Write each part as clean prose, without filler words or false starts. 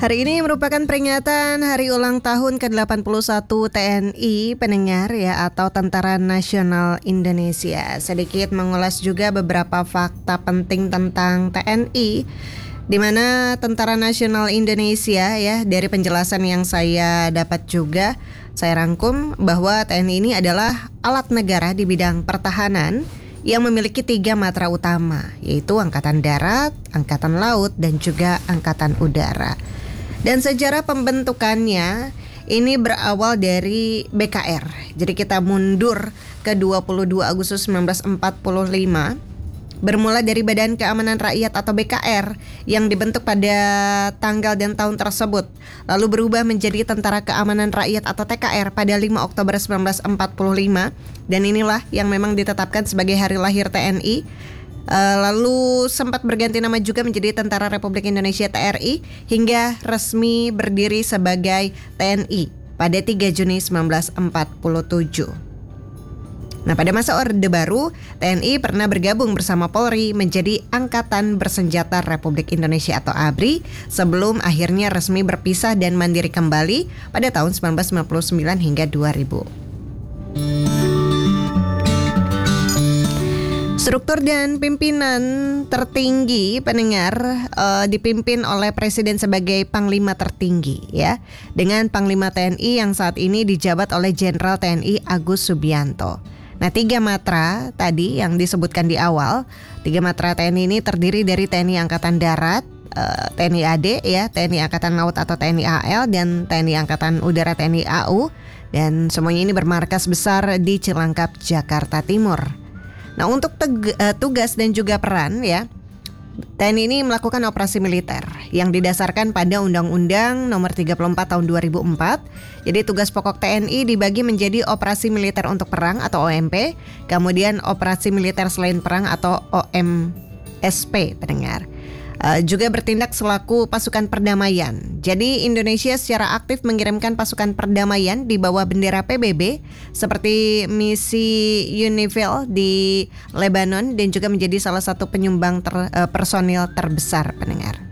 Hari ini merupakan peringatan Hari Ulang Tahun ke-81 TNI pendengar ya, atau Tentara Nasional Indonesia. Sedikit mengulas juga beberapa fakta penting tentang TNI, di mana Tentara Nasional Indonesia ya, dari penjelasan yang saya dapat juga saya rangkum bahwa TNI ini adalah alat negara di bidang pertahanan yang memiliki 3 matra utama, yaitu Angkatan Darat, Angkatan Laut, dan juga Angkatan Udara. Dan sejarah pembentukannya ini berawal dari BKR. Jadi kita mundur ke 22 Agustus 1945, bermula dari Badan Keamanan Rakyat atau BKR yang dibentuk pada tanggal dan tahun tersebut, lalu berubah menjadi Tentara Keamanan Rakyat atau TKR pada 5 Oktober 1945, dan inilah yang memang ditetapkan sebagai hari lahir TNI. Lalu sempat berganti nama juga menjadi Tentara Republik Indonesia TRI hingga resmi berdiri sebagai TNI pada 3 Juni 1947. Nah, pada masa Orde Baru, TNI pernah bergabung bersama Polri menjadi Angkatan Bersenjata Republik Indonesia atau ABRI sebelum akhirnya resmi berpisah dan mandiri kembali pada tahun 1999 hingga 2000. Struktur dan pimpinan tertinggi pendengar dipimpin oleh Presiden sebagai Panglima tertinggi ya, dengan Panglima TNI yang saat ini dijabat oleh Jenderal TNI Agus Subianto. Nah, 3 matra tadi yang disebutkan di awal, 3 matra TNI ini terdiri dari TNI Angkatan Darat, TNI AD ya, TNI Angkatan Laut atau TNI AL, dan TNI Angkatan Udara TNI AU, dan semuanya ini bermarkas besar di Cilangkap, Jakarta Timur. Nah, untuk tugas dan juga peran ya, TNI ini melakukan operasi militer yang didasarkan pada Undang-Undang Nomor 34 Tahun 2004. Jadi tugas pokok TNI dibagi menjadi operasi militer untuk perang atau OMP, kemudian operasi militer selain perang atau OMSP pendengar. Juga bertindak selaku pasukan perdamaian. Jadi Indonesia secara aktif mengirimkan pasukan perdamaian di bawah bendera PBB seperti misi UNIFIL di Lebanon, dan juga menjadi salah satu penyumbang personil terbesar pendengar.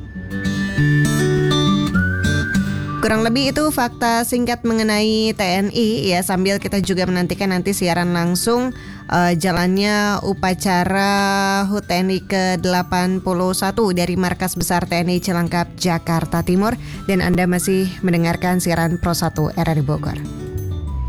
Kurang lebih itu fakta singkat mengenai TNI ya, sambil kita juga menantikan nanti siaran langsung jalannya upacara HUT TNI ke-81 dari Markas Besar TNI Cilangkap, Jakarta Timur, dan Anda masih mendengarkan siaran Pro 1 RRI Bogor.